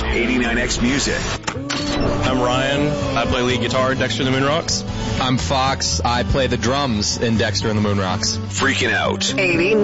89X Music. I'm Ryan. I play lead guitar at Dexter and the Moonrocks. I'm Fox. I play the drums in Dexter and the Moonrocks. Freaking out. 89.